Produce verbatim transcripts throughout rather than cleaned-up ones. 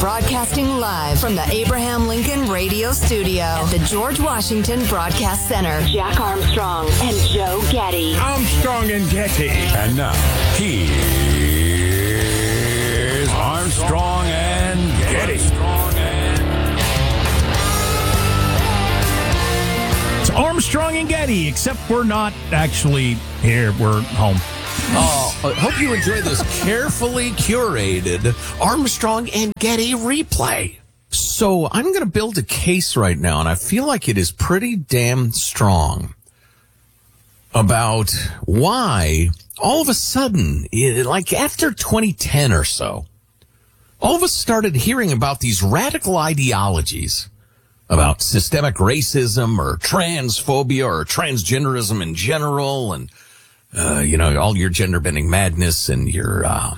Broadcasting live from the Abraham Lincoln Radio Studio at the George Washington Broadcast Center. Jack Armstrong and Joe Getty. Armstrong and Getty. And now, here's Armstrong and Getty. It's Armstrong and Getty, except we're not actually here. We're home. Oh, I hope you enjoy this carefully curated Armstrong and Getty replay. So I'm going to build a case right now, and I feel like it is pretty damn strong about why all of a sudden, like after twenty ten or so, all of us started hearing about these radical ideologies about systemic racism or transphobia or transgenderism in general, and Uh, you know, all your gender-bending madness and your, uh,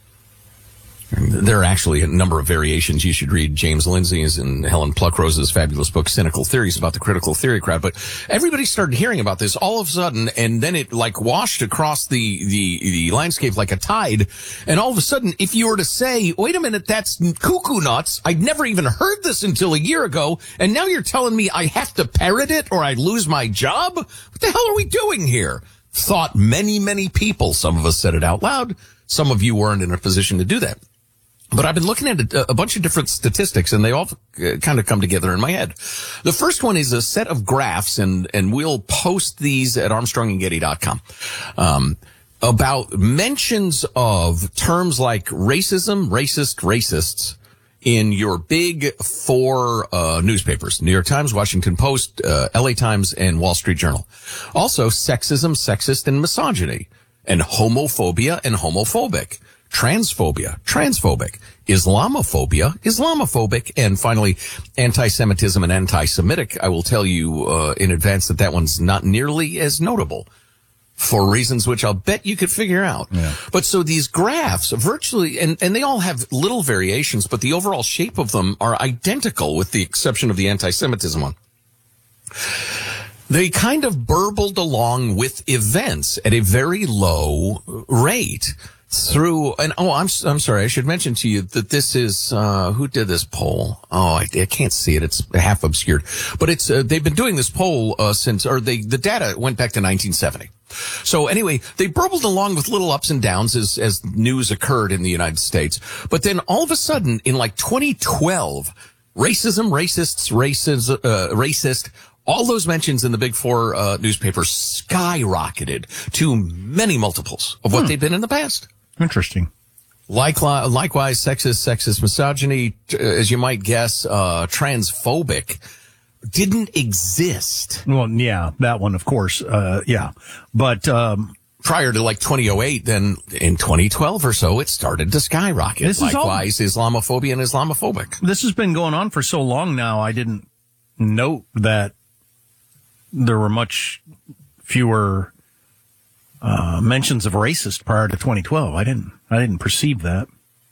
there are actually a number of variations. You should read James Lindsay's and Helen Pluckrose's fabulous book, Cynical Theories, about the critical theory crowd. But everybody started hearing about this all of a sudden, and then it like washed across the, the, the landscape like a tide. And all of a sudden, if you were to say, wait a minute, that's cuckoo nuts. I'd never even heard this until a year ago. And now you're telling me I have to parrot it or I lose my job? What the hell are we doing here? Thought many, many people. Some of us said it out loud. Some of you weren't in a position to do that. But I've been looking at a, a bunch of different statistics, and they all uh, kind of come together in my head. The first one is a set of graphs, and, and we'll post these at armstrong and getty dot com, um, about mentions of terms like racism, racist, racists in your big four uh newspapers, New York Times, Washington Post, uh, L A Times, and Wall Street Journal. Also, sexism, sexist, and misogyny, and homophobia and homophobic, transphobia, transphobic, Islamophobia, Islamophobic, and finally, anti-Semitism and anti-Semitic. I will tell you uh in advance that that one's not nearly as notable, for reasons which I'll bet you could figure out. Yeah. But so these graphs virtually, and, and they all have little variations, but the overall shape of them are identical with the exception of the anti-Semitism one. They kind of burbled along with events at a very low rate through, and oh, I'm, I'm sorry, I should mention to you that this is, uh, who did this poll? Oh, I, I can't see it. It's half obscured, but it's, uh, they've been doing this poll, uh, since, or they, the data went back to nineteen seventy. So anyway, they burbled along with little ups and downs as, as news occurred in the United States. But then all of a sudden in like twenty twelve, racism, racists, racism, uh, racist, all those mentions in the big four, uh, newspapers skyrocketed to many multiples of what hmm. they'd been in the past. Interesting. Likewise, likewise, sexist, sexist, misogyny, as you might guess, uh, transphobic, didn't exist. Well, yeah, that one, of course. Uh, yeah. But, um, prior to like twenty oh eight, then in twenty twelve or so, it started to skyrocket. This Likewise, is all, Islamophobia and Islamophobic. This has been going on for so long now, I didn't note that there were much fewer uh, mentions of racist prior to twenty twelve. I didn't, I didn't perceive that.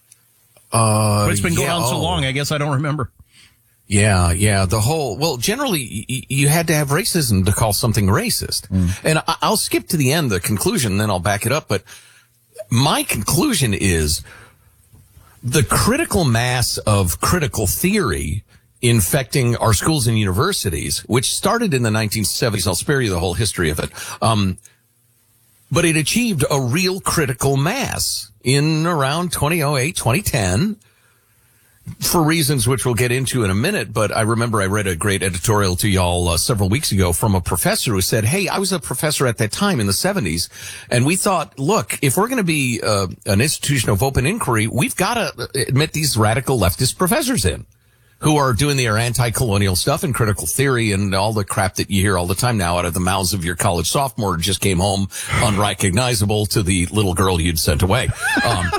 Uh, but it's been going yeah, on so oh. long, I guess I don't remember. Yeah, yeah, the whole, well, generally, y- you had to have racism to call something racist. Mm. And I- I'll skip to the end, the conclusion, then I'll back it up. But my conclusion is the critical mass of critical theory infecting our schools and universities, which started in the nineteen seventies. I'll spare you the whole history of it. Um, but it achieved a real critical mass in around twenty oh eight, twenty ten. For reasons which we'll get into in a minute, but I remember I read a great editorial to y'all uh, several weeks ago from a professor who said, hey, I was a professor at that time in the seventies, and we thought, look, if we're going to be uh, an institution of open inquiry, we've got to admit these radical leftist professors in, who are doing their anti-colonial stuff and critical theory and all the crap that you hear all the time now out of the mouths of your college sophomore who just came home unrecognizable to the little girl you'd sent away. Um,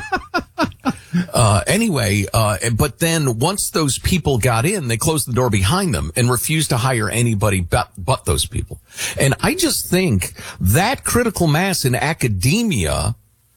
Uh, anyway, uh, but then once those people got in, they closed the door behind them and refused to hire anybody but, but those people. And I just think that critical mass in academia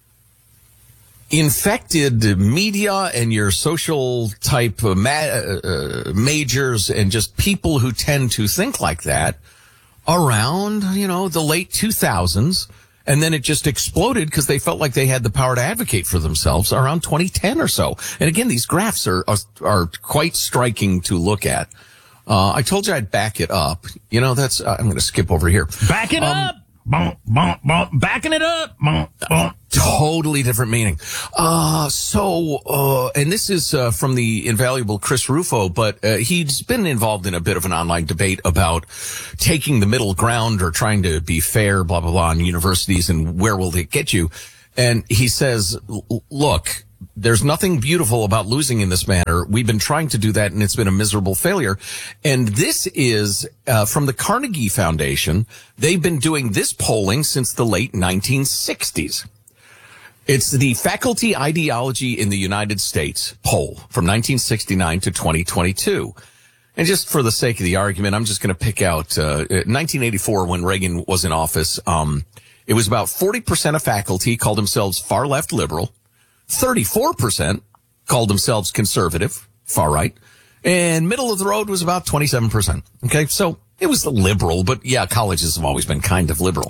infected media and your social type uh, ma- uh, majors and just people who tend to think like that around, you know, the late two thousands. And then it just exploded because they felt like they had the power to advocate for themselves around twenty ten or so. And again, these graphs are are, are quite striking to look at. Uh, I told you I'd back it up. You know, that's, uh, I'm going to skip over here. Back it Um, up. Bump, bump, bump. Backing it up. Bump, bump. Totally different meaning. Uh, so, uh, and this is, uh, from the invaluable Chris Rufo, but, uh, he's been involved in a bit of an online debate about taking the middle ground or trying to be fair, blah, blah, blah, on universities and where will it get you? And he says, look, there's nothing beautiful about losing in this manner. We've been trying to do that, and it's been a miserable failure. And this is uh, from the Carnegie Foundation. They've been doing this polling since the late nineteen sixties. It's the Faculty Ideology in the United States poll from nineteen sixty-nine to twenty twenty-two. And just for the sake of the argument, I'm just going to pick out uh, nineteen eighty-four when Reagan was in office. Um, it was about forty percent of faculty called themselves far left liberal. thirty-four percent called themselves conservative, far right, and middle of the road was about twenty-seven percent. Okay, so it was liberal, but yeah, colleges have always been kind of liberal.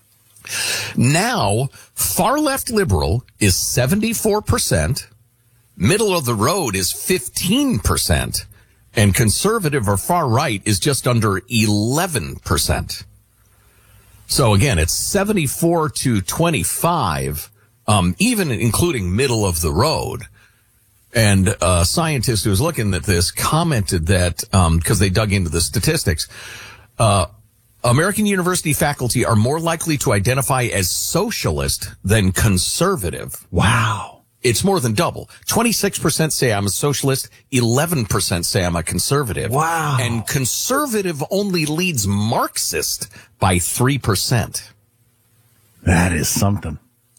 Now, far left liberal is seventy-four percent, middle of the road is fifteen percent, and conservative or far right is just under eleven percent. So again, it's seventy-four to twenty-five. Um, even including middle of the road. And a scientist who was looking at this commented that, um, because they dug into the statistics, uh, American university faculty are more likely to identify as socialist than conservative. Wow. It's more than double. twenty-six percent say I'm a socialist, eleven percent say I'm a conservative. Wow. And conservative only leads Marxist by three percent. That is something.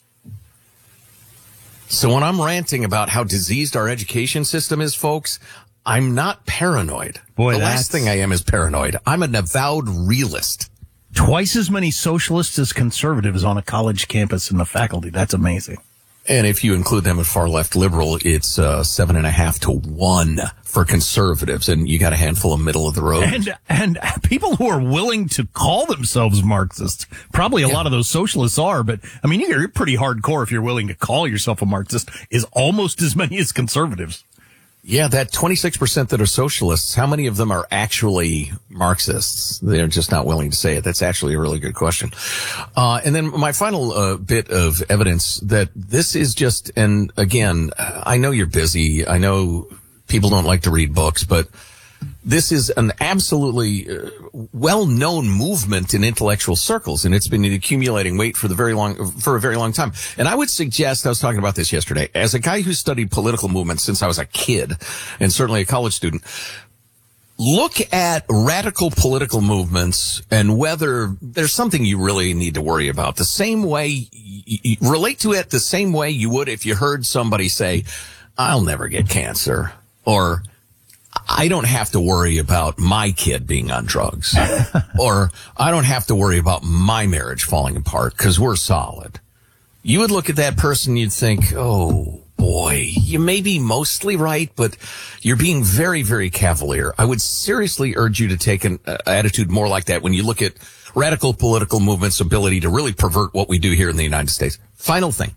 So when I'm ranting about how diseased our education system is, folks, I'm not paranoid. Boy, the that's- last thing I am is paranoid. I'm an avowed realist. Twice as many socialists as conservatives on a college campus in the faculty. That's amazing. And if you include them at far left liberal, it's uh, seven and a half to one for conservatives, and you got a handful of middle of the road. And and people who are willing to call themselves Marxists, probably a Yeah. lot of those socialists are, but I mean, you're pretty hardcore if you're willing to call yourself a Marxist, is almost as many as conservatives. Yeah, that twenty-six percent that are socialists, how many of them are actually Marxists? They're just not willing to say it. That's actually a really good question. Uh, and then my final uh, bit of evidence that this is just, and again, I know you're busy. I know people don't like to read books, but this is an absolutely uh, well-known movement in intellectual circles, and it's been accumulating weight for the very long, for a very long time. And I would suggest, I was talking about this yesterday, as a guy who studied political movements since I was a kid, and certainly a college student, look at radical political movements and whether there's something you really need to worry about. The same way, you, you relate to it the same way you would if you heard somebody say, I'll never get cancer, or I don't have to worry about my kid being on drugs, or I don't have to worry about my marriage falling apart because we're solid. You would look at that person, you'd think, oh boy, you may be mostly right, but you're being very, very cavalier. I would seriously urge you to take an uh, attitude more like that when you look at radical political movements' ability to really pervert what we do here in the United States. Final thing.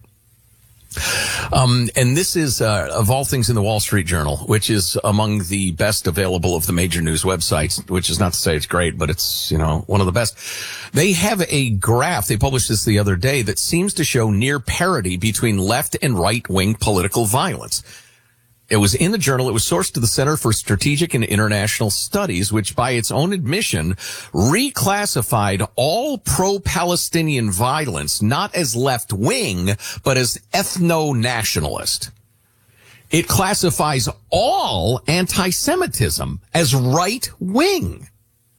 Um, and this is, uh, of all things in the Wall Street Journal, which is among the best available of the major news websites, which is not to say it's great, but it's, you know, one of the best. They have a graph, they published this the other day, that seems to show near parity between left and right-wing political violence. It was in the Journal. It was sourced to the Center for Strategic and International Studies, which by its own admission reclassified all pro-Palestinian violence not as left-wing, but as ethno-nationalist. It classifies all anti-Semitism as right-wing.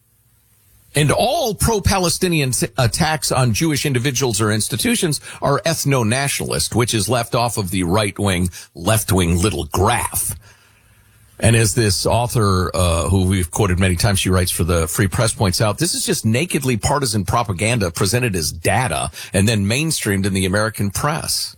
And all pro-Palestinian attacks on Jewish individuals or institutions are ethno-nationalist, which is left off of the right-wing, left-wing little graph. And as this author, uh, who we've quoted many times, she writes for the Free Press, points out, this is just nakedly partisan propaganda presented as data and then mainstreamed in the American press.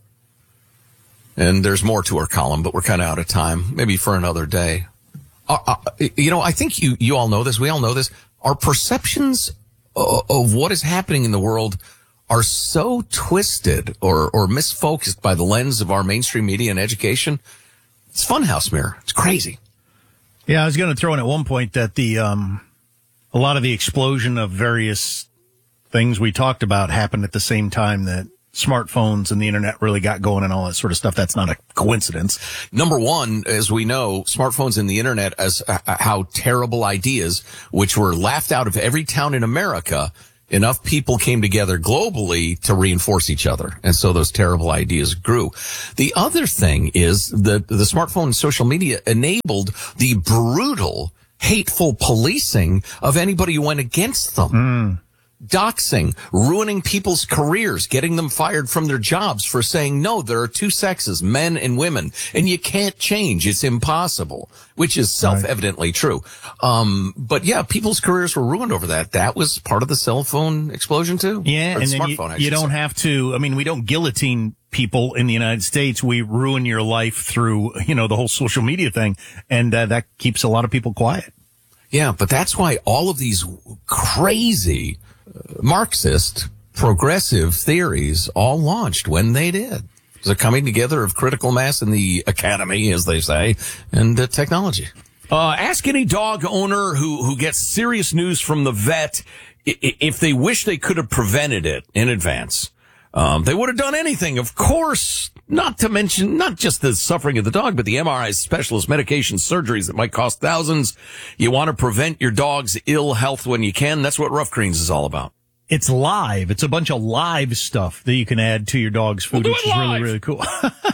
And there's more to her column, but we're kind of out of time. Maybe for another day. Uh, uh, you know, I think you, you all know this. We all know this. Our perceptions of what is happening in the world are so twisted or, or misfocused by the lens of our mainstream media and education. It's funhouse mirror. It's crazy. Yeah, I was going to throw in at one point that the um, a lot of the explosion of various things we talked about happened at the same time that smartphones and the internet really got going and all that sort of stuff. That's not a coincidence. Number one, as we know, smartphones and the internet as uh, how terrible ideas, which were laughed out of every town in America, enough people came together globally to reinforce each other. And so those terrible ideas grew. The other thing is that the smartphone and social media enabled the brutal, hateful policing of anybody who went against them. Mm. Doxing, ruining people's careers, getting them fired from their jobs for saying, no, there are two sexes, men and women, and you can't change. It's impossible, which is self-evidently right. true. Um, but yeah, people's careers were ruined over that. That was part of the cell phone explosion too. Yeah, or and the then smartphone, you, you don't say. have to, I mean, we don't guillotine people in the United States. We ruin your life through, you know, the whole social media thing, and uh, that keeps a lot of people quiet. Yeah, but that's why all of these crazy Marxist progressive theories all launched when they did. It's a coming together of critical mass in the academy, as they say, and uh, technology. Uh, ask any dog owner who, who gets serious news from the vet if they wish they could have prevented it in advance. Um, they would have done anything, of course, not to mention not just the suffering of the dog, but the M R Is, specialist medication, surgeries that might cost thousands. You want to prevent your dog's ill health when you can. That's what Rough Greens is all about. It's live. It's a bunch of live stuff that you can add to your dog's food, We'll which is really, really cool.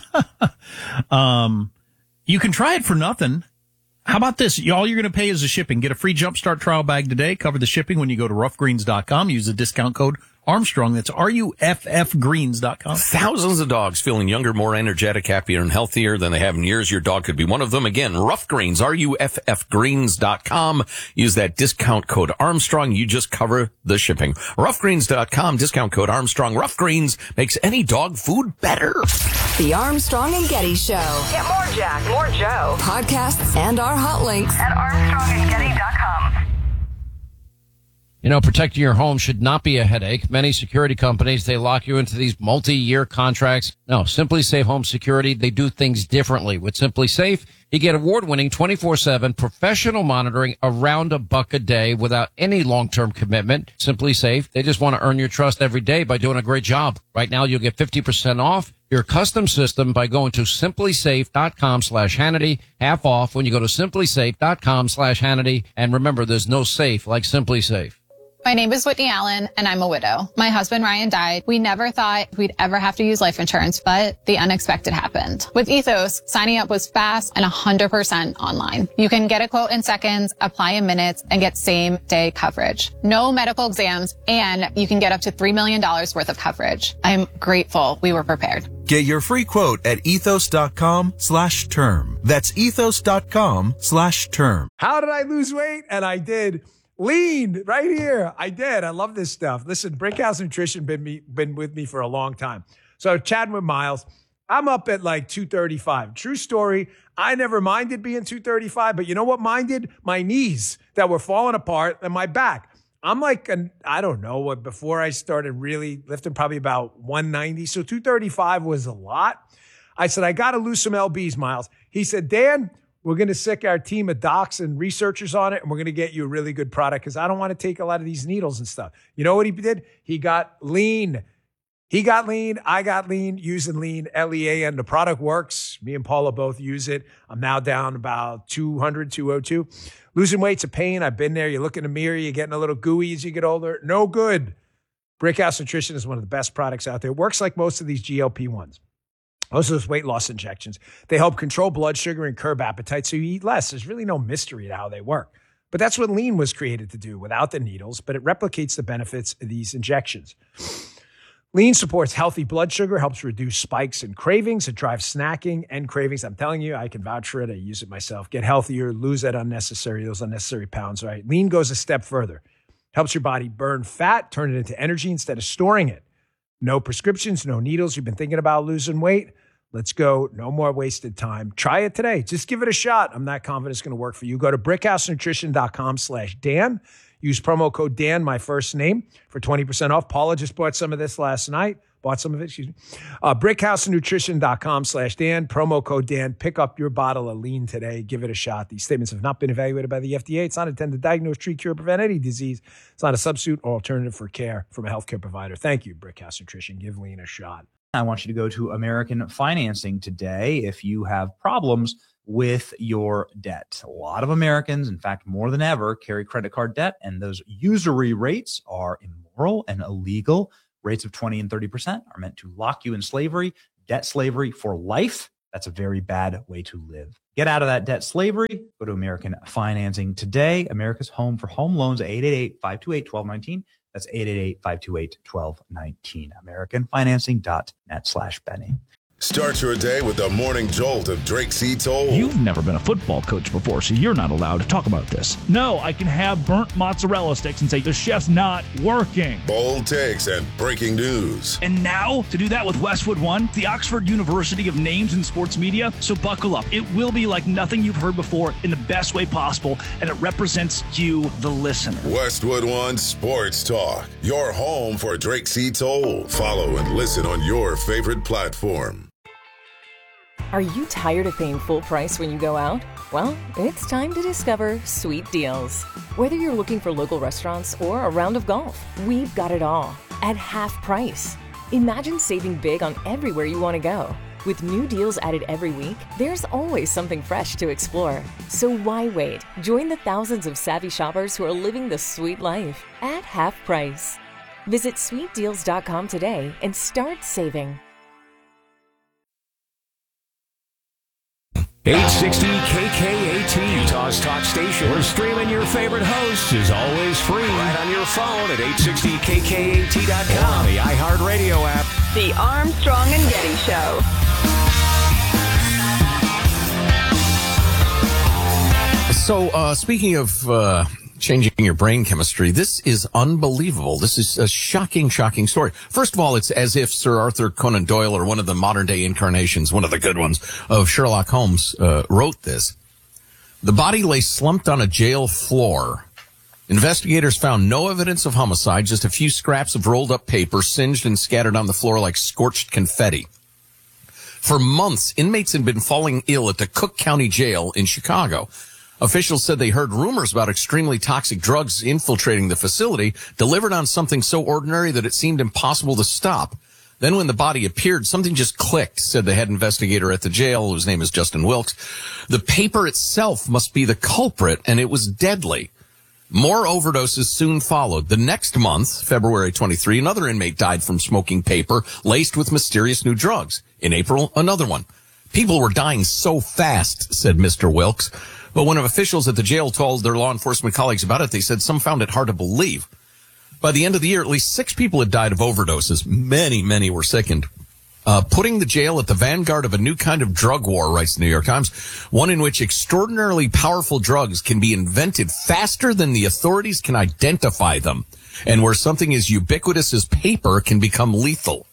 um, you can try it for nothing. How about this? All you're going to pay is the shipping. Get a free Jumpstart trial bag today. Cover the shipping when you go to rough greens dot com. Use the discount code Armstrong. That's R U F F greens dot com. Thousands of dogs feeling younger, more energetic, happier, and healthier than they have in years. Your dog could be one of them. Again, Rough Greens, R U F F greens dot com. Use that discount code Armstrong. You just cover the shipping. rough greens dot com, discount code Armstrong. Rough Greens makes any dog food better. The Armstrong and Getty Show. Get more Jack, more Joe. Podcasts and our hot links at armstrong and getty dot com. You know, protecting your home should not be a headache. Many security companies, they lock you into these multi-year contracts. No, Simply Safe Home Security, they do things differently. With Simply Safe, you get award-winning twenty-four seven professional monitoring around a buck a day without any long-term commitment. Simply Safe, they just want to earn your trust every day by doing a great job. Right now, you'll get fifty percent off your custom system by going to simply safe dot com slash Hannity. Half off when you go to simply safe dot com slash Hannity. And remember, there's no safe like Simply Safe. My name is Whitney Allen, and I'm a widow. My husband, Ryan, died. We never thought we'd ever have to use life insurance, but the unexpected happened. With Ethos, signing up was fast and one hundred percent online. You can get a quote in seconds, apply in minutes, and get same-day coverage. No medical exams, and you can get up to three million dollars worth of coverage. I'm grateful we were prepared. Get your free quote at ethos dot com slash term. That's ethos dot com slash term. How did I lose weight? And I did. Lean right here. I did. I love this stuff. Listen, Brickhouse Nutrition been me been with me for a long time. So chatting with Miles, I'm up at like two thirty-five. True story. I never minded being two thirty-five, but you know what minded? My knees that were falling apart and my back. I'm like, an, I don't know what, before I started really lifting, probably about one ninety. So two thirty-five was a lot. I said, I got to lose some L Bs, Miles. He said, Dan, we're going to sick our team of docs and researchers on it, and we're going to get you a really good product because I don't want to take a lot of these needles and stuff. You know what he did? He got lean. He got lean. I got lean using lean, L E A N. The product works. Me and Paula both use it. I'm now down about two hundred, two oh two. Losing weight's a pain. I've been there. You look in the mirror, you're getting a little gooey as you get older. No good. Brickhouse Nutrition is one of the best products out there. It works like most of these G L P ones. Most of those weight loss injections, they help control blood sugar and curb appetite so you eat less. There's really no mystery to how they work. But that's what lean was created to do without the needles, but it replicates the benefits of these injections. Lean supports healthy blood sugar, helps reduce spikes and cravings. It drives snacking and cravings. I'm telling you, I can vouch for it. I use it myself. Get healthier, lose that unnecessary, those unnecessary pounds, right? Lean goes a step further. Helps your body burn fat, turn it into energy instead of storing it. No prescriptions, no needles. You've been thinking about losing weight? Let's go. No more wasted time. Try it today. Just give it a shot. I'm not confident it's going to work for you. Go to brickhouse nutrition dot com slash Dan. Use promo code Dan, my first name, for twenty percent off. Paula just bought some of this last night. Bought some of it, excuse me. Uh, brickhousenutrition.com slash Dan, promo code Dan. Pick up your bottle of lean today. Give it a shot. These statements have not been evaluated by the F D A. It's not intended to diagnose, treat, cure, prevent any disease. It's not a substitute or alternative for care from a healthcare provider. Thank you, Brickhouse Nutrition. Give lean a shot. I want you to go to American Financing today if you have problems with your debt. A lot of Americans, in fact, more than ever, carry credit card debt, and those usury rates are immoral and illegal. Rates of twenty and thirty percent are meant to lock you in slavery, debt slavery for life. That's a very bad way to live. Get out of that debt slavery. Go to American Financing today. America's home for home loans, eight eight eight, five two eight, one two one nine. That's eight eight eight, five two eight, one two one nine. AmericanFinancing.net slash Benny. Start your day with the morning jolt of Drake C. Toll. You've never been a football coach before, so you're not allowed to talk about this. No, I can have burnt mozzarella sticks and say the chef's not working. Bold takes and breaking news. And now, to do that with Westwood One, the Oxford University of Names in Sports Media. So buckle up. It will be like nothing you've heard before in the best way possible, and it represents you, the listener. Westwood One Sports Talk, your home for Drake C. Toll. Follow and listen on your favorite platform. Are you tired of paying full price when you go out? Well, it's time to discover Sweet Deals. Whether you're looking for local restaurants or a round of golf, we've got it all at half price. Imagine saving big on everywhere you want to go. With new deals added every week, there's always something fresh to explore. So why wait? Join the thousands of savvy shoppers who are living the sweet life at half price. Visit sweet deals dot com today and start saving. eight sixty K K A T, Utah's talk station. We're streaming your favorite hosts is always free. Right on your phone at eight sixty K K A T dot com. The iHeartRadio app. The Armstrong and Getty Show. So, uh, speaking of uh, changing your brain chemistry, this is unbelievable. This is a shocking, shocking story. First of all, it's as if Sir Arthur Conan Doyle, or one of the modern-day incarnations, one of the good ones, of Sherlock Holmes, uh, wrote this. The body lay slumped on a jail floor. Investigators found no evidence of homicide, just a few scraps of rolled-up paper singed and scattered on the floor like scorched confetti. For months, inmates had been falling ill at the Cook County Jail in Chicago. Officials said they heard rumors about extremely toxic drugs infiltrating the facility, delivered on something so ordinary that it seemed impossible to stop. Then when the body appeared, something just clicked, said the head investigator at the jail, whose name is Justin Wilkes. The paper itself must be the culprit, and it was deadly. More overdoses soon followed. The next month, February twenty-third, another inmate died from smoking paper laced with mysterious new drugs. In April, another one. People were dying so fast, said Mister Wilkes. But when officials at the jail told their law enforcement colleagues about it, they said some found it hard to believe. By the end of the year, at least six people had died of overdoses. Many, many were sickened. Uh, putting the jail at the vanguard of a new kind of drug war, writes the New York Times, one in which extraordinarily powerful drugs can be invented faster than the authorities can identify them, and where something as ubiquitous as paper can become lethal.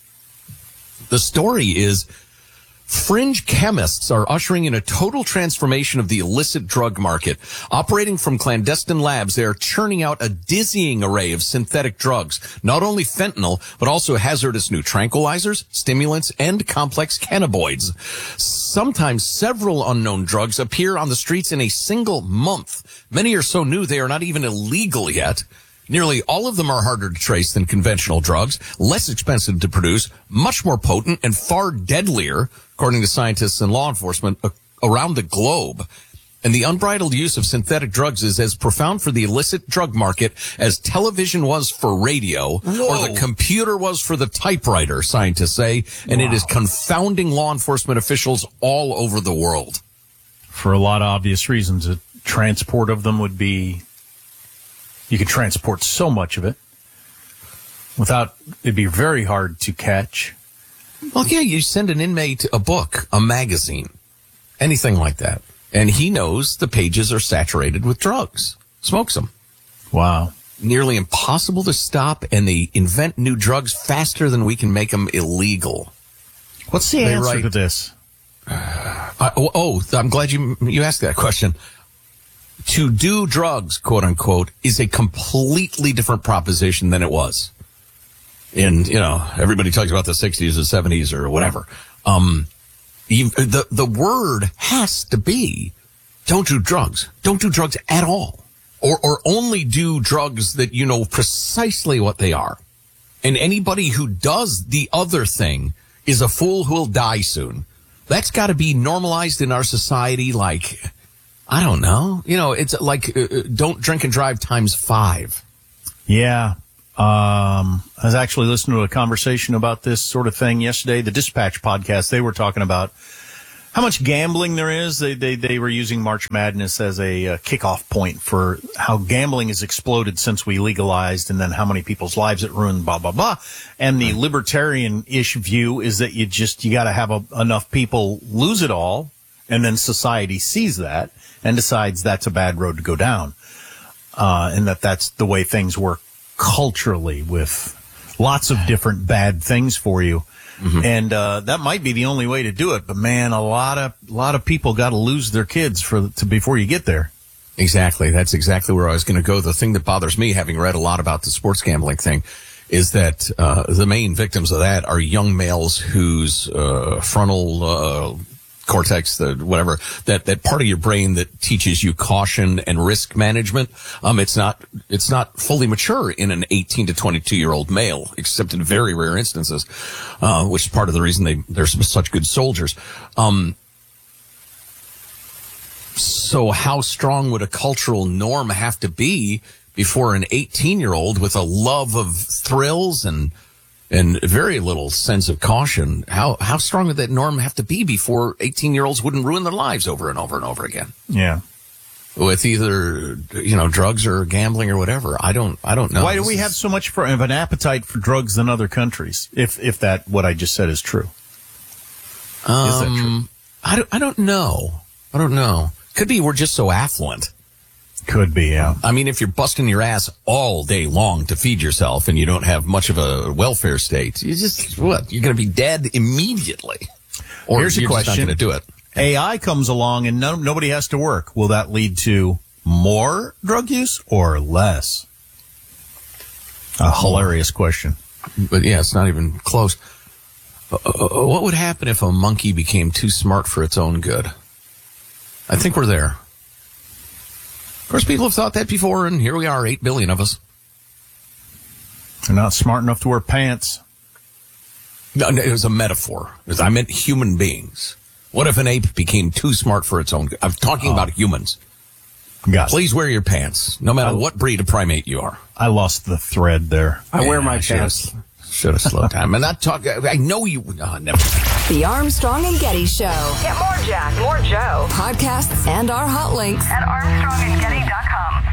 The story is, fringe chemists are ushering in a total transformation of the illicit drug market. Operating from clandestine labs, they are churning out a dizzying array of synthetic drugs, not only fentanyl, but also hazardous new tranquilizers, stimulants, and complex cannabinoids. Sometimes several unknown drugs appear on the streets in a single month. Many are so new they are not even illegal yet. Nearly all of them are harder to trace than conventional drugs, less expensive to produce, much more potent, and far deadlier, according to scientists and law enforcement around the globe. And the unbridled use of synthetic drugs is as profound for the illicit drug market as television was for radio, Whoa. or the computer was for the typewriter, scientists say, and wow. it is confounding law enforcement officials all over the world. For a lot of obvious reasons, the transport of them would be... You could transport so much of it without, it'd be very hard to catch. Well, yeah, you send an inmate a book, a magazine, anything like that. And he knows the pages are saturated with drugs. Smokes them. Wow. Nearly impossible to stop, and they invent new drugs faster than we can make them illegal. What's the they answer write, to this? Uh, oh, oh, I'm glad you you asked that question. to do drugs, quote unquote, is a completely different proposition than it was. In, you know, everybody talks about the sixties or seventies or whatever. Um, you, the, the word has to be, don't do drugs. Don't do drugs at all. Or, or only do drugs that you know precisely what they are. And anybody who does the other thing is a fool who will die soon. That's got to be normalized in our society like, I don't know. You know, it's like uh, don't drink and drive times five. Yeah. Um, I was actually listening to a conversation about this sort of thing yesterday. The Dispatch podcast, they were talking about how much gambling there is. They they, they were using March Madness as a uh, kickoff point for how gambling has exploded since we legalized, and then how many people's lives it ruined, blah, blah, blah. And the libertarian-ish view is that you just, you got to have a, enough people lose it all, and then society sees that and decides that's a bad road to go down. Uh, and that that's the way things work culturally, with lots of different bad things for you. Mm-hmm. And uh, that might be the only way to do it. But, man, a lot of a lot of people got to lose their kids for to before you get there. Exactly. That's exactly where I was going to go. The thing that bothers me, having read a lot about the sports gambling thing, is that uh, the main victims of that are young males whose uh, frontal uh, cortex, the whatever, that, that part of your brain that teaches you caution and risk management, um, it's not, it's not fully mature in an eighteen to twenty-two year old male, except in very rare instances, uh, which is part of the reason they, they're such good soldiers. Um, so how strong would a cultural norm have to be before an eighteen year old with a love of thrills and and very little sense of caution, how how strong would that norm have to be before eighteen-year-olds wouldn't ruin their lives over and over and over again? Yeah. With either, you know, drugs or gambling or whatever. I don't I don't know. Why do we have so much for, of an appetite for drugs than other countries, if if that, what I just said is true? Um, is that true? I don't, I don't know. I don't know. Could be we're just so affluent. Could be, yeah. I mean, if you're busting your ass all day long to feed yourself and you don't have much of a welfare state, you just, what, you're going to be dead immediately. Or here's a you're question. Just not going to do it. A I comes along and no, nobody has to work. Will that lead to more drug use or less? A hilarious question. But yeah, it's not even close. Uh, what would happen if a monkey became too smart for its own good? I think we're there. Of course, people have thought that before, and here we are, eight billion of us. They're not smart enough to wear pants. No, no, it was a metaphor. I meant human beings. What if an ape became too smart for its own good? I'm talking oh. about humans. Got Please wear your pants, no matter I, what breed of primate you are. I lost the thread there. I yeah, wear my I pants. Should have slowed down. I'm not talking. I know you. Oh, never. The Armstrong and Getty Show. Get more Jack, more Joe. Podcasts and our hot links at armstrong and getty dot com.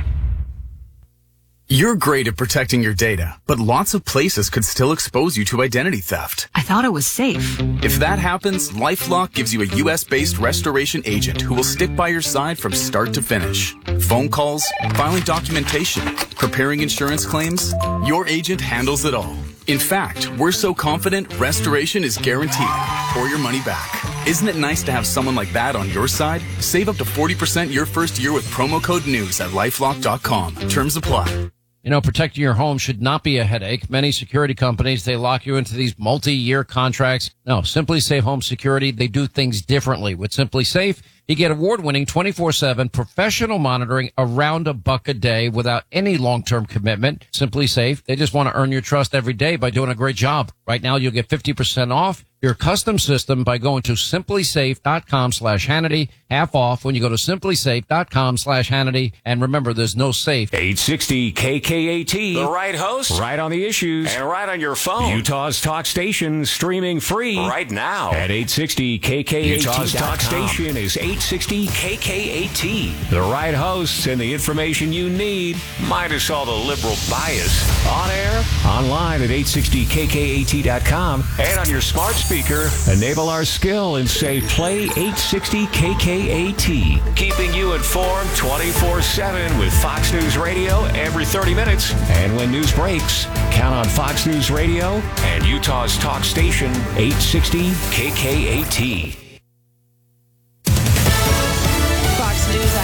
You're great at protecting your data, but lots of places could still expose you to identity theft. I thought it was safe. If that happens, LifeLock gives you a U S-based restoration agent who will stick by your side from start to finish. Phone calls, filing documentation, preparing insurance claims, your agent handles it all. In fact, we're so confident restoration is guaranteed or your money back. Isn't it nice to have someone like that on your side? Save up to forty percent your first year with promo code NEWS at lifelock dot com. Terms apply. You know, protecting your home should not be a headache. Many security companies, they lock you into these multi-year contracts. No, Simply Safe Home Security, they do things differently. With Simply Safe, you get award-winning twenty-four seven professional monitoring around a buck a day without any long-term commitment. Simply Safe, they just want to earn your trust every day by doing a great job. Right now, you'll get fifty percent off your custom system by going to simply safe dot com slash Hannity. Half off when you go to simply safe dot com slash Hannity. And remember, there's no safe. eight sixty K K A T. The right host. Right on the issues. And right on your phone. Utah's talk station, streaming free. Right now. At eight sixty K K A T. Utah's talk station is eight sixty K K A T. The right hosts and the information you need, minus all the liberal bias. On air, online at eight sixty K K A T dot com, and on your smart speaker, enable our skill and say play eight sixty K K A T. Keeping you informed twenty-four seven with Fox News Radio every thirty minutes. And when news breaks, count on Fox News Radio and Utah's talk station, eight sixty K K A T. Fox News, I'm Ann Carroll.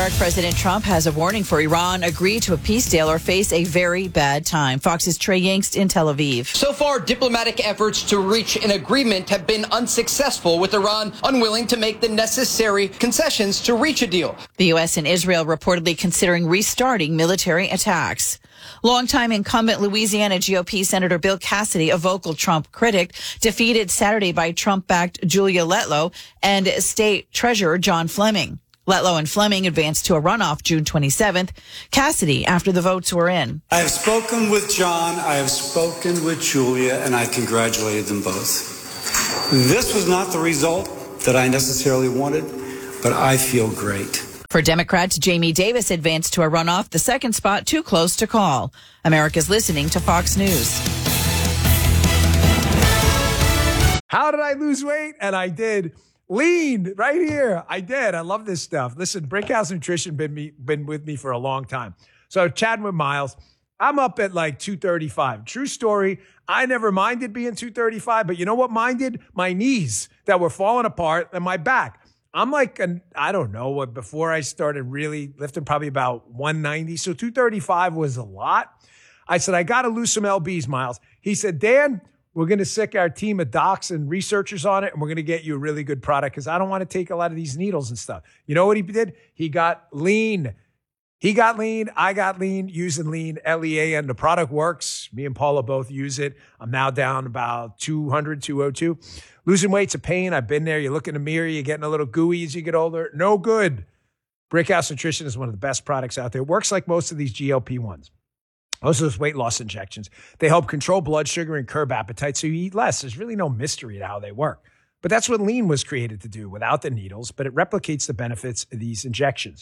York, President Trump has a warning for Iran. Agree to a peace deal or face a very bad time. Fox's Trey Yingst in Tel Aviv. So far, diplomatic efforts to reach an agreement have been unsuccessful, with Iran unwilling to make the necessary concessions to reach a deal. The U S and Israel reportedly considering restarting military attacks. Longtime incumbent Louisiana G O P Senator Bill Cassidy, a vocal Trump critic, defeated Saturday by Trump-backed Julia Letlow and State Treasurer John Fleming. Letlow and Fleming advanced to a runoff June twenty-seventh. Cassidy, after the votes were in. I have spoken with John, I have spoken with Julia, and I congratulated them both. This was not the result that I necessarily wanted, but I feel great. For Democrats, Jamie Davis advanced to a runoff, the second spot too close to call. America's listening to Fox News. How did I lose weight? And I did. Lean right here. I did. I love this stuff. Listen, Brickhouse Nutrition been me been with me for a long time. So chatting with Miles, I'm up at like two thirty-five. True story. I never minded being two thirty-five, but you know what minded? My knees that were falling apart and my back. I'm like, an, I don't know what, before I started really lifting, probably about one ninety. So two thirty-five was a lot. I said, I got to lose some L Bs, Miles. He said, Dan, we're going to sick our team of docs and researchers on it, and we're going to get you a really good product because I don't want to take a lot of these needles and stuff. You know what he did? He got lean. He got lean. I got lean using lean, L E A, and the product works. Me and Paula both use it. I'm now down about two hundred, two oh two. Losing weight's a pain. I've been there. You look in the mirror, you're getting a little gooey as you get older. No good. Brickhouse Nutrition is one of the best products out there. It works like most of these G L P ones. Most of those weight loss injections. They help control blood sugar and curb appetite so you eat less. There's really no mystery to how they work. But that's what lean was created to do without the needles, but it replicates the benefits of these injections.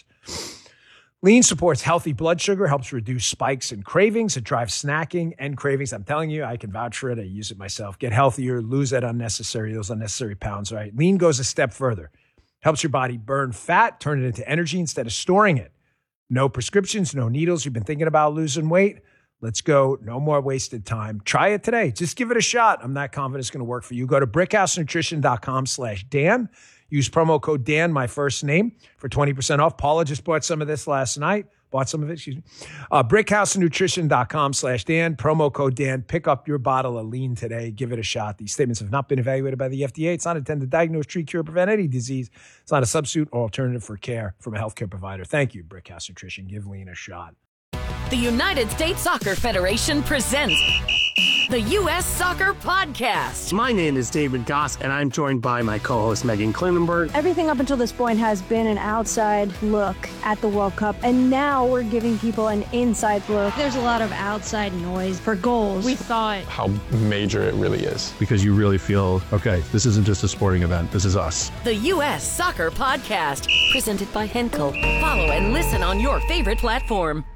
Lean supports healthy blood sugar, helps reduce spikes and cravings. It drives snacking and cravings. I'm telling you, I can vouch for it. I use it myself. Get healthier, lose that unnecessary, those unnecessary pounds, right? Lean goes a step further. Helps your body burn fat, turn it into energy instead of storing it. No prescriptions, no needles. You've been thinking about losing weight? Let's go. No more wasted time. Try it today. Just give it a shot. I'm not confident it's going to work for you. Go to brickhousenutrition.com slash Dan. Use promo code Dan, my first name, for twenty percent off. Paula just bought some of this last night. Bought some of it, excuse me. Uh, brickhousenutrition.com slash Dan. Promo code Dan. Pick up your bottle of lean today. Give it a shot. These statements have not been evaluated by the F D A. It's not intended to diagnose, treat, cure, prevent any disease. It's not a substitute or alternative for care from a healthcare provider. Thank you, Brickhouse Nutrition. Give lean a shot. The United States Soccer Federation presents the U S Soccer Podcast. My name is David Goss, and I'm joined by my co-host Megan Klinenberg. Everything up until this point has been an outside look at the World Cup, and now we're giving people an inside look. There's a lot of outside noise for goals. We thought how major it really is. Because you really feel, okay, this isn't just a sporting event, this is us. The U S Soccer Podcast, presented by Henkel. Follow and listen on your favorite platform.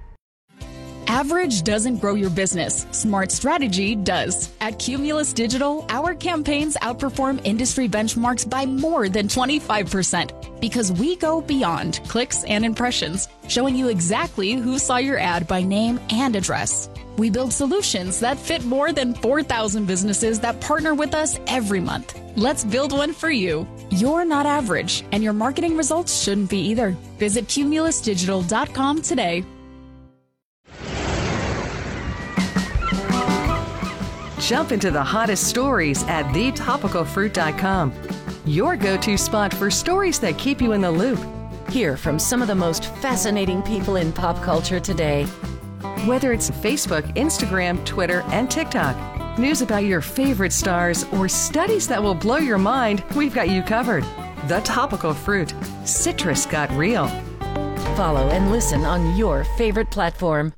Average doesn't grow your business. Smart strategy does. At Cumulus Digital, our campaigns outperform industry benchmarks by more than twenty-five percent because we go beyond clicks and impressions, showing you exactly who saw your ad by name and address. We build solutions that fit more than four thousand businesses that partner with us every month. Let's build one for you. You're not average, and your marketing results shouldn't be either. Visit cumulus digital dot com today. Jump into the hottest stories at the topical fruit dot com. Your go-to spot for stories that keep you in the loop. Hear from some of the most fascinating people in pop culture today. Whether it's Facebook, Instagram, Twitter, and TikTok, news about your favorite stars, or studies that will blow your mind, we've got you covered. The Topical Fruit. Citrus got real. Follow and listen on your favorite platform.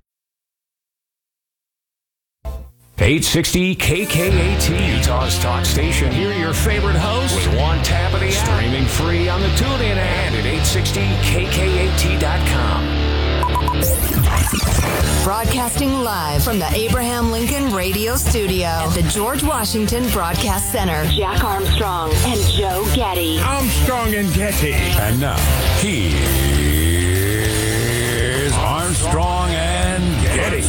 eight sixty K K A T, Utah's talk station. Hear your favorite host with one tap of the app. Streaming free on the TuneIn and at eight sixty K K A T dot com. Broadcasting live from the Abraham Lincoln Radio Studio at the George Washington Broadcast Center. Jack Armstrong and Joe Getty. Armstrong and Getty. And now, here's Armstrong and Getty.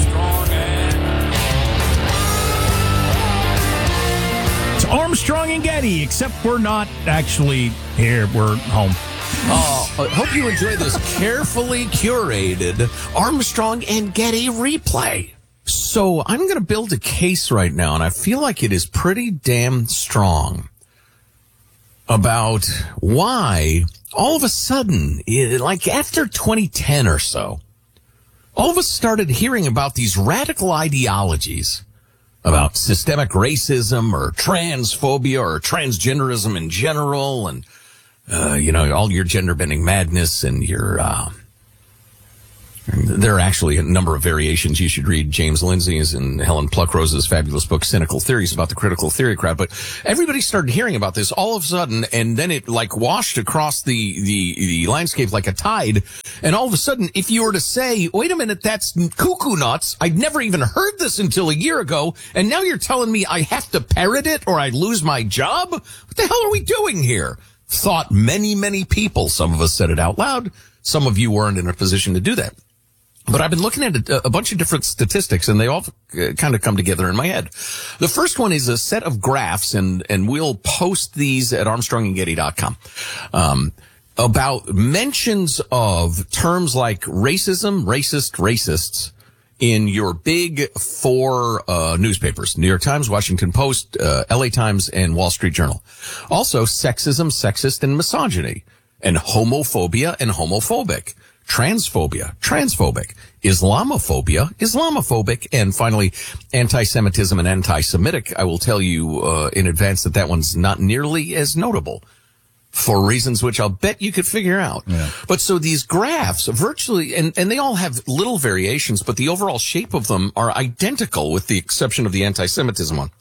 Armstrong and Getty, except we're not actually here. We're home. Oh, I hope you enjoy this carefully curated Armstrong and Getty replay. So I'm going to build a case right now, and I feel like it is pretty damn strong about why all of a sudden, like after twenty ten or so, all of us started hearing about these radical ideologies about systemic racism or transphobia or transgenderism in general, and Uh, you know, all your gender-bending madness and your, uh, there are actually a number of variations. You should read James Lindsay's and Helen Pluckrose's fabulous book, Cynical Theories, about the critical theory crowd. But everybody started hearing about this all of a sudden, and then it like washed across the, the, the landscape like a tide. And all of a sudden, if you were to say, wait a minute, that's cuckoo nuts. I'd never even heard this until a year ago. And now you're telling me I have to parrot it or I lose my job? What the hell are we doing here? Thought many, many people. Some of us said it out loud. Some of you weren't in a position to do that. But I've been looking at a, a bunch of different statistics, and they all uh, kind of come together in my head. The first one is a set of graphs, and, and we'll post these at armstrong and getty dot com, um, about mentions of terms like racism, racist, racists, in your big four uh newspapers, New York Times, Washington Post, uh, L A Times, and Wall Street Journal. Also, sexism, sexist, and misogyny, and homophobia and homophobic, transphobia, transphobic, Islamophobia, Islamophobic, and finally, anti-Semitism and anti-Semitic. I will tell you uh, in advance that that one's not nearly as notable, for reasons which I'll bet you could figure out. Yeah. But so these graphs virtually, and, and they all have little variations, but the overall shape of them are identical with the exception of the anti-Semitism one.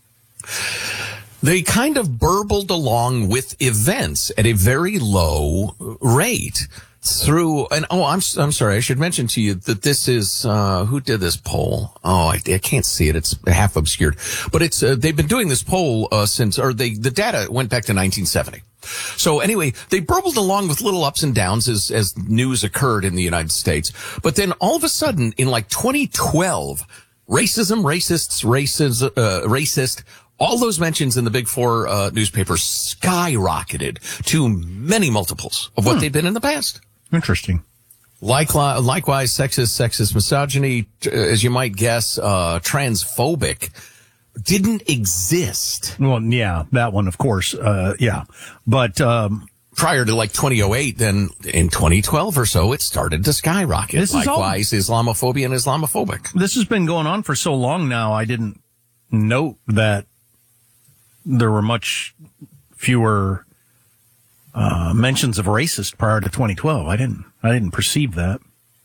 They kind of burbled along with events at a very low rate through, and oh, I'm, I'm sorry, I should mention to you that this is, uh, who did this poll? Oh, I, I can't see it. It's half obscured, but it's, uh, they've been doing this poll, uh, since, or they, the data went back to nineteen seventy. So anyway, they burbled along with little ups and downs as, as news occurred in the United States. But then all of a sudden, in like twenty twelve, racism, racists, races, uh, racist, all those mentions in the big four, uh, newspapers skyrocketed to many multiples of what hmm. they've been in the past. Interesting. Likewise, likewise, sexist, sexist, misogyny, as you might guess, uh, transphobic, didn't exist. Well, yeah, that one, of course. Uh, yeah. But, um, prior to like twenty oh eight, then in twenty twelve or so, it started to skyrocket. This likewise, is all, Islamophobia and Islamophobic. This has been going on for so long now. I didn't note that there were much fewer, uh, mentions of racist prior to twenty twelve. I didn't, I didn't perceive that.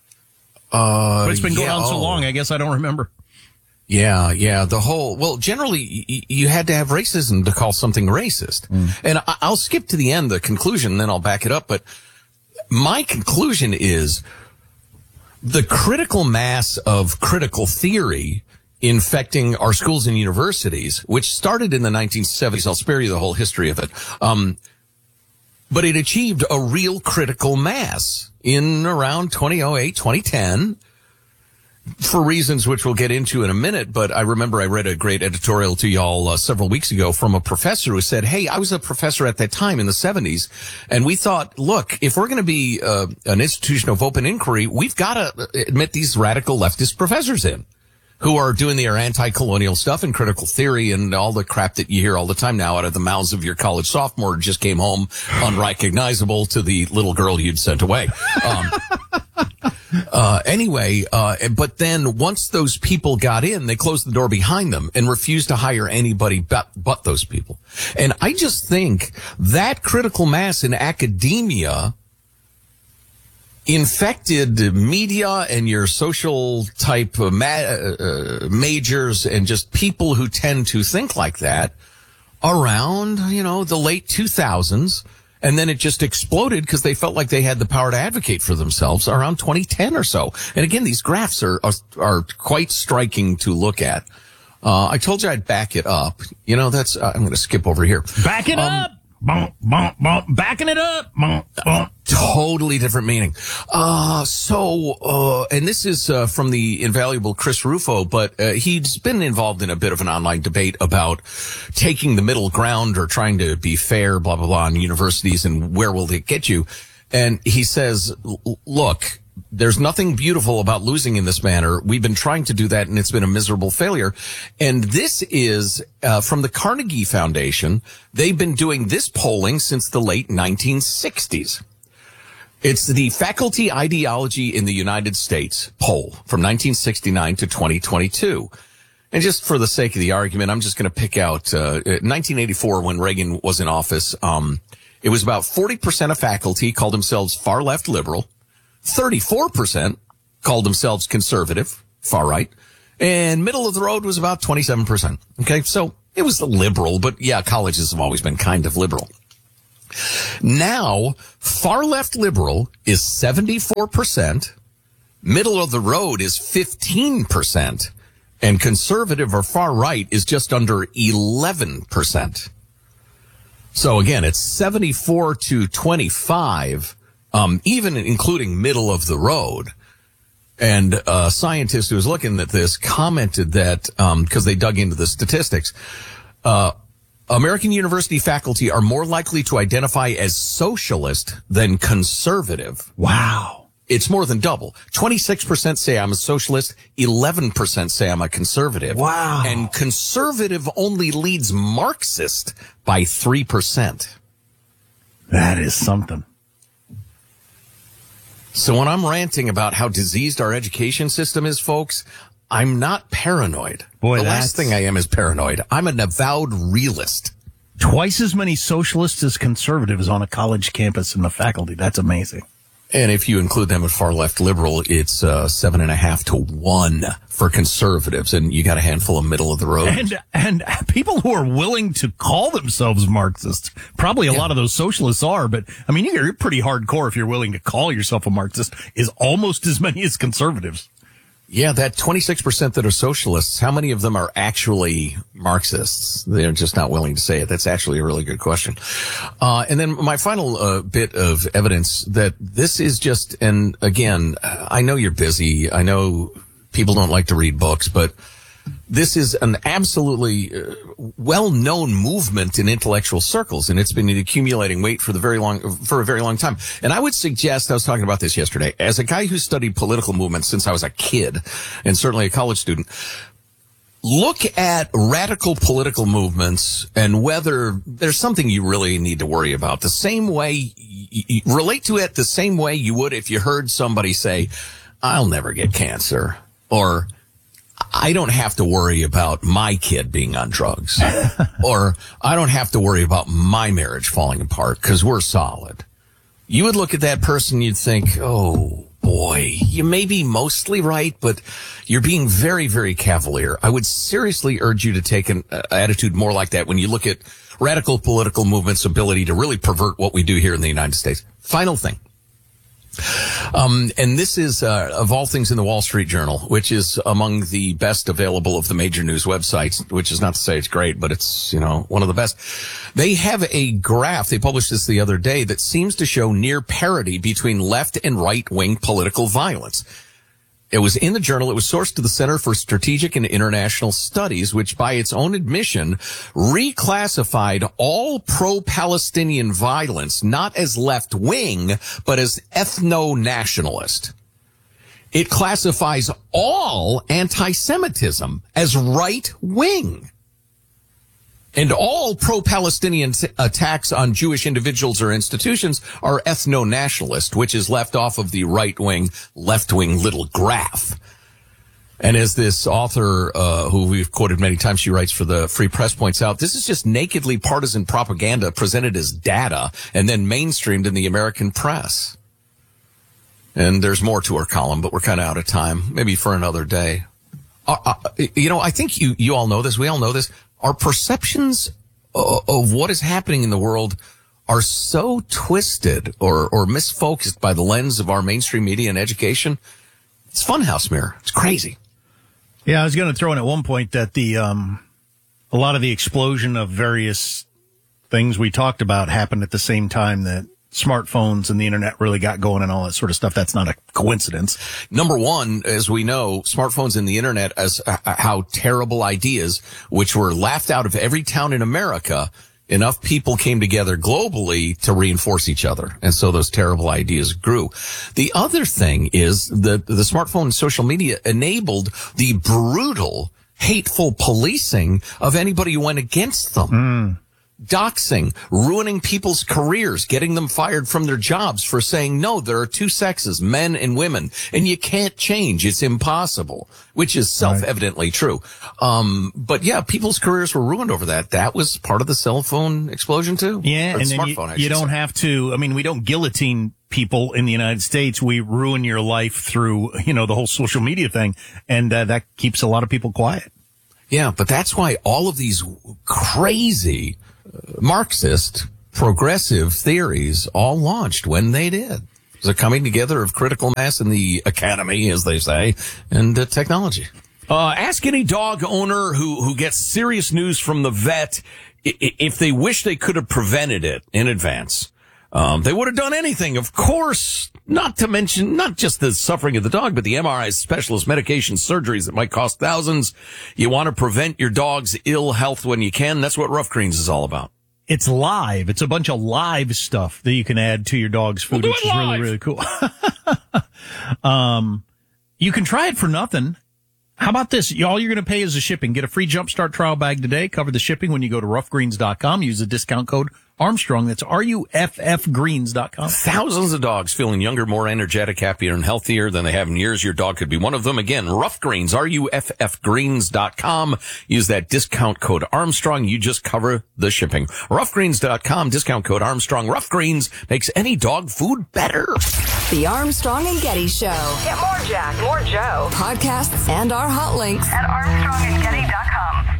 Uh, but it's been going yeah, on so oh. long, I guess I don't remember. Yeah, yeah, the whole, well, generally, y- you had to have racism to call something racist. Mm. And I- I'll skip to the end, the conclusion, then I'll back it up. But my conclusion is the critical mass of critical theory infecting our schools and universities, which started in the nineteen seventies. I'll spare you the whole history of it. Um, but it achieved a real critical mass in around twenty oh eight, twenty ten. For reasons which we'll get into in a minute, but I remember I read a great editorial to y'all uh, several weeks ago from a professor who said, hey, I was a professor at that time in the seventies, and we thought, look, if we're going to be uh, an institution of open inquiry, we've got to admit these radical leftist professors in, who are doing their anti-colonial stuff and critical theory and all the crap that you hear all the time now out of the mouths of your college sophomore who just came home unrecognizable to the little girl you'd sent away. Um, Uh, anyway, uh, but then once those people got in, they closed the door behind them and refused to hire anybody but, but those people. And I just think that critical mass in academia infected media and your social type uh, ma- uh, majors and just people who tend to think like that around, you know, the late two thousands. And then it just exploded because they felt like they had the power to advocate for themselves around twenty ten or so. And again, these graphs are are, are quite striking to look at. Uh, I told you I'd back it up. You know, that's, uh, I'm going to skip over here. Back it um, up! Bump, bump, bump. Backing it up! Bump, bump. Totally different meaning. Uh, so, uh, and this is, uh, from the invaluable Chris Rufo, but, uh, he's been involved in a bit of an online debate about taking the middle ground or trying to be fair, blah, blah, blah, in universities and where will it get you. And he says, look, there's nothing beautiful about losing in this manner. We've been trying to do that, and it's been a miserable failure. And this is uh, from the Carnegie Foundation. They've been doing this polling since the late nineteen sixties. It's the Faculty Ideology in the United States poll from nineteen sixty-nine to twenty twenty-two. And just for the sake of the argument, I'm just going to pick out uh, nineteen eighty-four when Reagan was in office. Um, it was about forty percent of faculty called themselves far-left liberal. thirty-four percent called themselves conservative, far right, and middle of the road was about twenty-seven percent. Okay, so it was liberal, but yeah, colleges have always been kind of liberal. Now, far left liberal is seventy-four percent, middle of the road is fifteen percent, and conservative or far right is just under eleven percent. So again, it's seventy-four to twenty-five. Um, even including middle of the road. And a scientist who was looking at this commented that, um, cause they dug into the statistics, uh, American university faculty are more likely to identify as socialist than conservative. Wow. It's more than double. twenty-six percent say I'm a socialist, eleven percent say I'm a conservative. Wow. And conservative only leads Marxist by three percent. That is something. So when I'm ranting about how diseased our education system is, folks, I'm not paranoid. Boy, the that's... last thing I am is paranoid. I'm an avowed realist. Twice as many socialists as conservatives on a college campus in the faculty. That's amazing. And if you include them with far left liberal, it's uh, seven and a half to one for conservatives, and you got a handful of middle of the road. And and people who are willing to call themselves Marxists, probably a yeah. lot of those socialists are, but I mean, you're pretty hardcore if you're willing to call yourself a Marxist, is almost as many as conservatives. Yeah, that twenty-six percent that are socialists, how many of them are actually Marxists? They're just not willing to say it. That's actually a really good question. Uh, and then my final uh, bit of evidence that this is just, and again, I know you're busy. I know people don't like to read books, but this is an absolutely uh, well-known movement in intellectual circles, and it's been accumulating weight for the very long, for a very long time. And I would suggest, I was talking about this yesterday, as a guy who studied political movements since I was a kid, and certainly a college student, look at radical political movements and whether there's something you really need to worry about. The same way, you relate to it the same way you would if you heard somebody say, I'll never get cancer, or I don't have to worry about my kid being on drugs, or I don't have to worry about my marriage falling apart because we're solid. You would look at that person, you'd think, oh boy, you may be mostly right, but you're being very, very cavalier. I would seriously urge you to take an uh, attitude more like that when you look at radical political movements' ability to really pervert what we do here in the United States. Final thing. Um, and this is, uh, of all things in the Wall Street Journal, which is among the best available of the major news websites, which is not to say it's great, but it's, you know, one of the best. They have a graph, they published this the other day, that seems to show near parity between left and right-wing political violence. It was in the journal. It was sourced to the Center for Strategic and International Studies, which by its own admission reclassified all pro-Palestinian violence not as left-wing, but as ethno-nationalist. It classifies all anti-Semitism as right-wing. And all pro-Palestinian t- attacks on Jewish individuals or institutions are ethno-nationalist, which is left off of the right-wing, left-wing little graph. And as this author, uh, who we've quoted many times, she writes for the Free Press, points out, this is just nakedly partisan propaganda presented as data and then mainstreamed in the American press. And there's more to her column, but we're kind of out of time. Maybe for another day. Uh, uh, you know, I think you, you all know this. We all know this. Our perceptions of what is happening in the world are so twisted or, or misfocused by the lens of our mainstream media and education. It's funhouse mirror. It's crazy. Yeah, I was going to throw in at one point that the um, a lot of the explosion of various things we talked about happened at the same time that smartphones and the internet really got going and all that sort of stuff. That's not a coincidence. Number one, as we know, smartphones and the internet as uh, how terrible ideas, which were laughed out of every town in America, enough people came together globally to reinforce each other. And so those terrible ideas grew. The other thing is that the smartphone and social media enabled the brutal, hateful policing of anybody who went against them. Mm. Doxing, ruining people's careers, getting them fired from their jobs for saying, no, there are two sexes, men and women, and you can't change. It's impossible, which is self-evidently right. true. Um, but yeah, people's careers were ruined over that. That was part of the cell phone explosion too. Yeah, or and then smartphone, you, you don't say. have to, I mean, we don't guillotine people in the United States. We ruin your life through, you know, the whole social media thing, and uh, that keeps a lot of people quiet. Yeah, but that's why all of these crazy Marxist progressive theories all launched when they did. It's a coming together of critical mass in the academy, as they say, and uh, technology. Uh, ask any dog owner who, who gets serious news from the vet if they wish they could have prevented it in advance. Um, they would have done anything, of course, not to mention not just the suffering of the dog, but the M R Is, specialist medication, surgeries that might cost thousands. You want to prevent your dog's ill health when you can. That's what Rough Greens is all about. It's live. It's a bunch of live stuff that you can add to your dog's food, We'll which is really, really cool. um, you can try it for nothing. How about this? All you're going to pay is the shipping. Get a free Jumpstart trial bag today. Cover the shipping when you go to rough greens dot com. Use the discount code Armstrong. That's R U F F greens dot com. Thousands of dogs feeling younger, more energetic, happier, and healthier than they have in years. Your dog could be one of them. Again, Rough Greens, R U F F greens dot com. Use that discount code Armstrong. You just cover the shipping. rough greens dot com, discount code Armstrong. Rough Greens makes any dog food better. The Armstrong and Getty Show. Get more Jack, more Joe. Podcasts and our hot links at armstrong and getty dot com.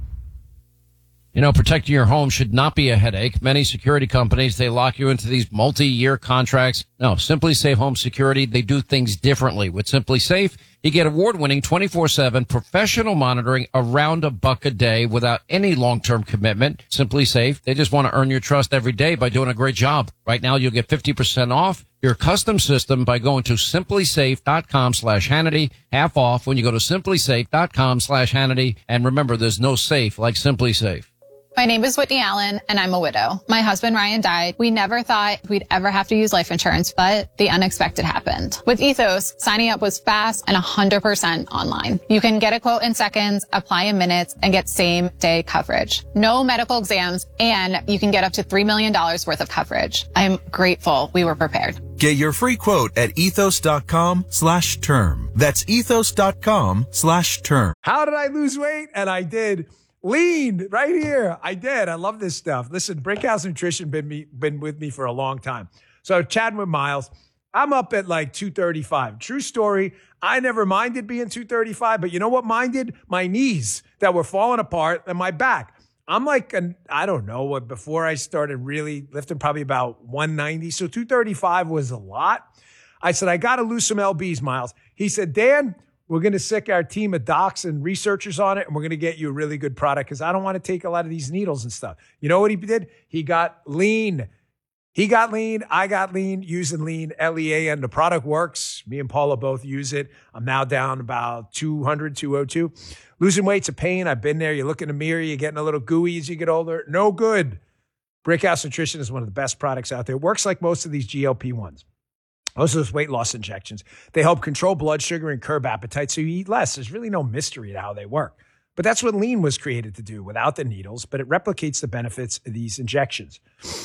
You know, protecting your home should not be a headache. Many security companies, they lock you into these multi-year contracts. No, Simply Safe Home Security, they do things differently. With Simply Safe, you get award-winning twenty-four seven professional monitoring around a buck a day without any long-term commitment. Simply Safe, they just want to earn your trust every day by doing a great job. Right now, you'll get fifty percent off your custom system by going to simply safe dot com slash Hannity. Half off when you go to simply safe dot com slash Hannity. And remember, there's no safe like Simply Safe. My name is Whitney Allen, and I'm a widow. My husband, Ryan, died. We never thought we'd ever have to use life insurance, but the unexpected happened. With Ethos, signing up was fast and one hundred percent online. You can get a quote in seconds, apply in minutes, and get same-day coverage. No medical exams, and you can get up to three million dollars worth of coverage. I'm grateful we were prepared. Get your free quote at ethos dot com slash term. That's ethos dot com slash term. How did I lose weight? And I did. Lean right here. I did. I love this stuff. Listen, Brickhouse Nutrition been me been with me for a long time. So chatting with Miles, I'm up at like two thirty-five. True story. I never minded being two thirty-five, but you know what minded? My knees that were falling apart and my back. I'm like, an, I don't know what, before I started really lifting, probably about one ninety. So two thirty-five was a lot. I said, I got to lose some L Bs, Miles. He said, Dan, we're going to sick our team of docs and researchers on it, and we're going to get you a really good product because I don't want to take a lot of these needles and stuff. You know what he did? He got lean. He got lean. I got lean using lean, L E A N. The product works. Me and Paula both use it. I'm now down about two hundred, two oh two. Losing weight's a pain. I've been there. You look in the mirror, you're getting a little gooey as you get older. No good. Brickhouse Nutrition is one of the best products out there. It works like most of these G L P ones. Most of those weight loss injections, they help control blood sugar and curb appetite so you eat less. There's really no mystery to how they work. But that's what lean was created to do without the needles, but it replicates the benefits of these injections.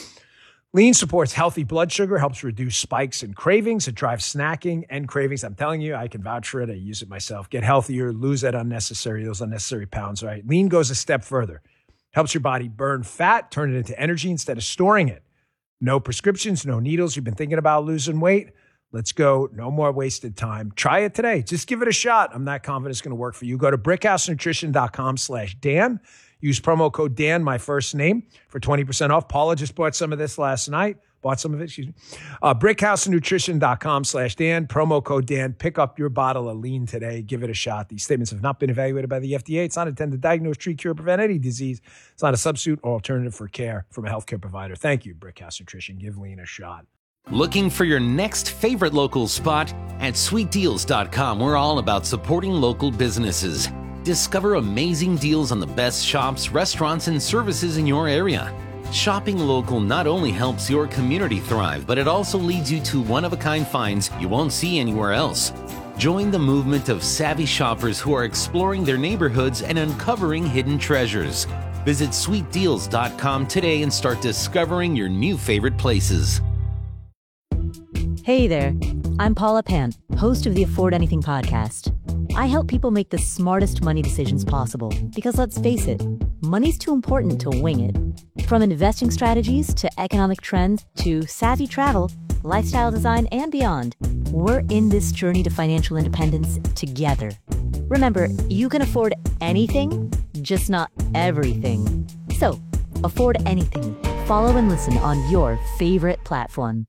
Lean supports healthy blood sugar, helps reduce spikes and cravings. It drives snacking and cravings. I'm telling you, I can vouch for it. I use it myself. Get healthier, lose that unnecessary, those unnecessary pounds, right? Lean goes a step further. Helps your body burn fat, turn it into energy instead of storing it. No prescriptions, no needles. You've been thinking about losing weight? Let's go. No more wasted time. Try it today. Just give it a shot. I'm not confident it's going to work for you. Go to brickhouse nutrition dot com slash Dan. Use promo code Dan, my first name, for twenty percent off. Paula just bought some of this last night. Bought some of it, excuse me. Uh, brickhouse nutrition dot com slash Dan. Promo code Dan. Pick up your bottle of lean today. Give it a shot. These statements have not been evaluated by the F D A. It's not intended to diagnose, treat, cure, prevent any disease. It's not a substitute or alternative for care from a healthcare provider. Thank you, Brickhouse Nutrition. Give lean a shot. Looking for your next favorite local spot? At sweet deals dot com, we're all about supporting local businesses. Discover amazing deals on the best shops, restaurants, and services in your area. Shopping local not only helps your community thrive, but it also leads you to one-of-a-kind finds you won't see anywhere else. Join the movement of savvy shoppers who are exploring their neighborhoods and uncovering hidden treasures. Visit sweet deals dot com today and start discovering your new favorite places. Hey there, I'm Paula Pan, host of the Afford Anything podcast. I help people make the smartest money decisions possible because, let's face it, money's too important to wing it. From investing strategies to economic trends to savvy travel, lifestyle design, and beyond, we're in this journey to financial independence together. Remember, you can afford anything, just not everything. So, afford anything. Follow and listen on your favorite platform.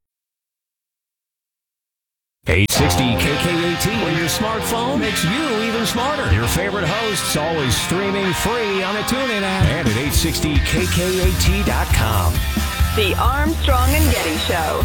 eight sixty K K A T, where your smartphone makes you even smarter. Your favorite hosts always streaming free on the TuneIn app and at eight sixty K K A T dot com. The Armstrong and Getty Show.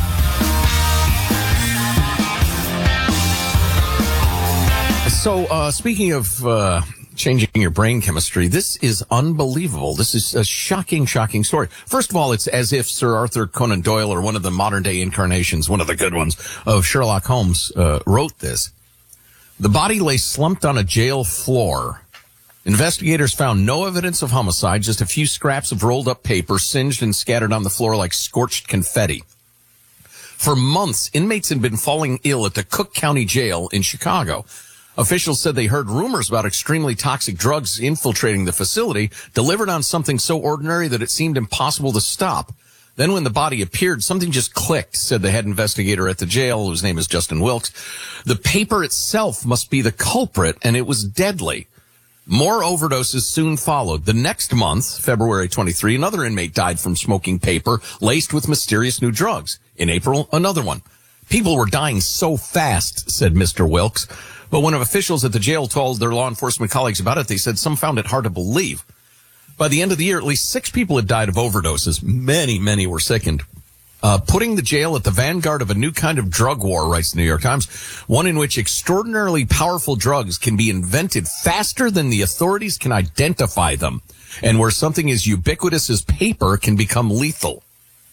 So, uh, speaking of uh, changing your brain chemistry, this is unbelievable. This is a shocking, shocking story. First of all, it's as if Sir Arthur Conan Doyle, or one of the modern-day incarnations, one of the good ones, of Sherlock Holmes, uh, wrote this. The body lay slumped on a jail floor. Investigators found no evidence of homicide, just a few scraps of rolled-up paper singed and scattered on the floor like scorched confetti. For months, inmates had been falling ill at the Cook County Jail in Chicago. Officials said they heard rumors about extremely toxic drugs infiltrating the facility, delivered on something so ordinary that it seemed impossible to stop. Then when the body appeared, something just clicked, said the head investigator at the jail, whose name is Justin Wilkes. The paper itself must be the culprit, and it was deadly. More overdoses soon followed. The next month, February twenty-third, another inmate died from smoking paper laced with mysterious new drugs. In April, another one. People were dying so fast, said Mister Wilkes. But when officials at the jail told their law enforcement colleagues about it, they said some found it hard to believe. By the end of the year, at least six people had died of overdoses. Many, many were sickened. Uh, putting the jail at the vanguard of a new kind of drug war, writes the New York Times, one in which extraordinarily powerful drugs can be invented faster than the authorities can identify them, and where something as ubiquitous as paper can become lethal.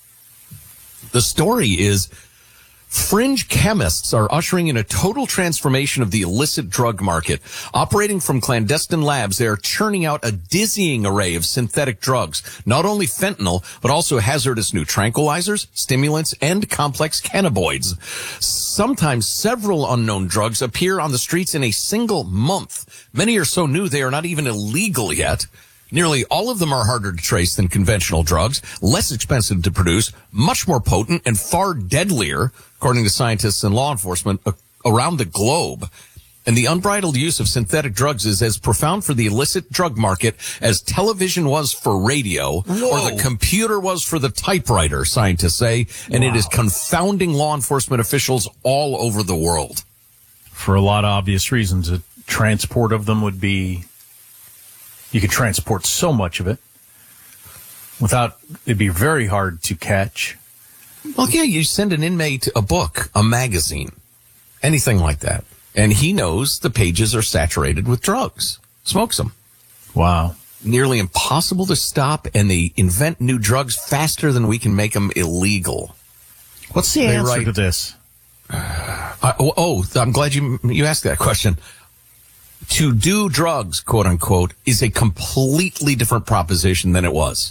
The story is, fringe chemists are ushering in a total transformation of the illicit drug market. Operating from clandestine labs, they are churning out a dizzying array of synthetic drugs, not only fentanyl, but also hazardous new tranquilizers, stimulants, and complex cannabinoids. Sometimes several unknown drugs appear on the streets in a single month. Many are so new they are not even illegal yet. Nearly all of them are harder to trace than conventional drugs, less expensive to produce, much more potent, and far deadlier, according to scientists and law enforcement around the globe. And the unbridled use of synthetic drugs is as profound for the illicit drug market as television was for radio, Whoa. or the computer was for the typewriter, scientists say, and wow. it is confounding law enforcement officials all over the world. For a lot of obvious reasons, a transport of them would be... You could transport so much of it without, it'd be very hard to catch. Well, yeah, you send an inmate a book, a magazine, anything like that. And he knows the pages are saturated with drugs, smokes them. Wow. Nearly impossible to stop, and they invent new drugs faster than we can make them illegal. What's the they answer write, to this? Uh, oh, oh, I'm glad you you asked that question. To do drugs, quote unquote, is a completely different proposition than it was.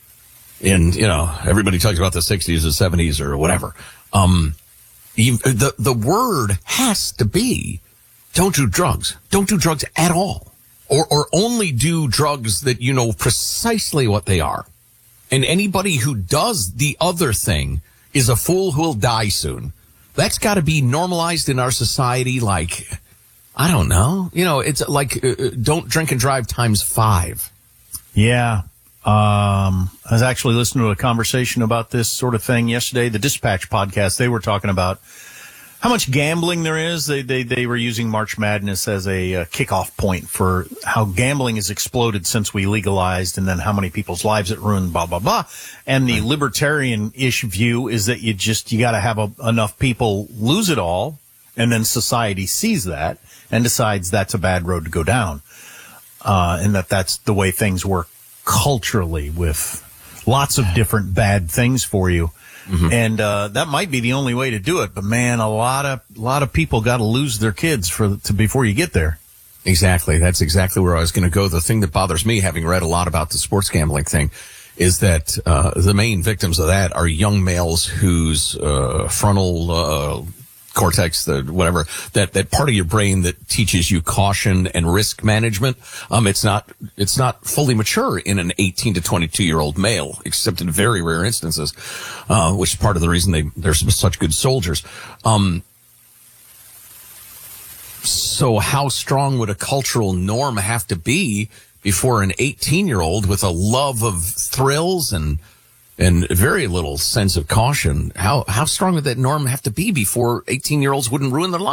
In, you know, everybody talks about the sixties or seventies or whatever. Um, you, the, the word has to be, don't do drugs. Don't do drugs at all. Or, or only do drugs that you know precisely what they are. And anybody who does the other thing is a fool who will die soon. That's got to be normalized in our society like... I don't know. You know, it's like uh, don't drink and drive times five. Yeah. Um, I was actually listening to a conversation about this sort of thing yesterday. The Dispatch podcast, they were talking about how much gambling there is. They they, they were using March Madness as a uh, kickoff point for how gambling has exploded since we legalized, and then how many people's lives it ruined, blah, blah, blah. And the libertarian-ish view is that you just, you got to have a, enough people lose it all, and then society sees that and decides that's a bad road to go down, uh, and that that's the way things work culturally with lots of different bad things for you. Mm-hmm. And uh, that might be the only way to do it. But, man, a lot of a lot of people got to lose their kids for to before you get there. Exactly. That's exactly where I was going to go. The thing that bothers me, having read a lot about the sports gambling thing, is that uh, the main victims of that are young males whose uh, frontal uh, cortex, the whatever, that, that part of your brain that teaches you caution and risk management, um, it's not it's not fully mature in an eighteen to twenty-two year old male, except in very rare instances, uh, which is part of the reason they they're such good soldiers. Um, so how strong would a cultural norm have to be before an eighteen year old with a love of thrills and and very little sense of caution, how how strong would that norm have to be before eighteen year olds wouldn't ruin their life?